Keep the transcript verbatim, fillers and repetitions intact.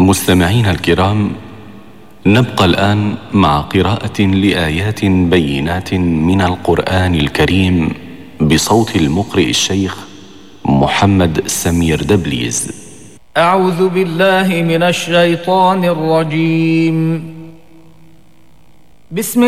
مستمعين الكرام، نبقى الآن مع قراءة لآيات بينات من القرآن الكريم بصوت المقرئ الشيخ محمد سمير دبليز. أعوذ بالله من الشيطان الرجيم. بسم